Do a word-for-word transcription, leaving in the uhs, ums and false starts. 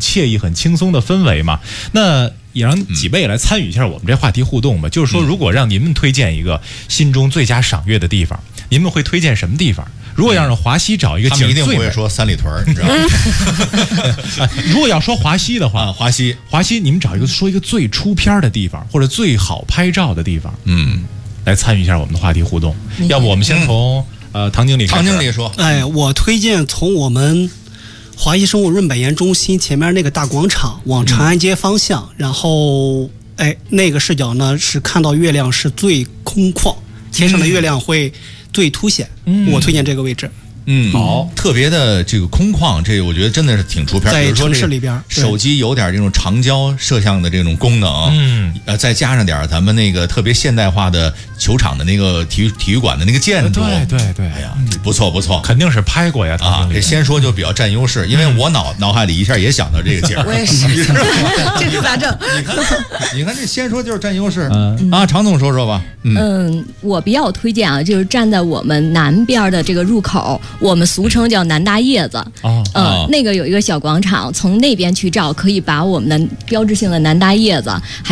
惬意、很轻松的氛围嘛。那也让几位来参与一下我们这话题互动吧。就是说，如果让您们推荐一个心中最佳赏月的地方，您们会推荐什么地方？如果要让华西找一个景， 他们一定不会说三里屯，你知道吗？ 如果要说华西的话， 啊、华西， 华西，你们找一个说一个最出片的地方，或者最好拍照的地方， 嗯， 来参与一下我们的话题互动。 嗯、 要不我们先从、嗯、呃唐经理开始， 唐经理说， 哎，我推荐从我们华西生物润百颜中心前面那个大广场往长安街方向，嗯、然后哎那个视角呢是看到月亮是最空旷，天上的月亮会最凸显。嗯、我推荐这个位置。 嗯，好，特别的这个空旷，这个我觉得真的是挺出片。 在城市里边， 手机有点这种长焦摄像的这种功能， 嗯， 呃，再加上点咱们那个特别现代化的球场的那个体育体育馆的那个建筑， 对对对， 哎呀，不错不错， 肯定是拍过呀， 啊，这先说就比较占优势，因为我脑脑海里一下也想到这个景儿， 我也是，这是咋整？ 你看，你看这先说就是占优势，嗯啊，常总说说吧， 嗯，嗯我比较推荐啊，就是站在我们南边的这个入口，我们俗称叫。叫南大叶子， 哦， 呃，那个有一个小广场，从那边去照，可以把我们的标志性的南大叶子，还